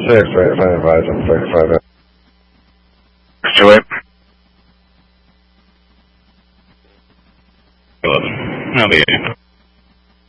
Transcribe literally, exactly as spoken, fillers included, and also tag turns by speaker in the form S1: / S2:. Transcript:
S1: six, right, five, five, six, five, five.
S2: Two eight.
S3: Eleven. I'll be eight.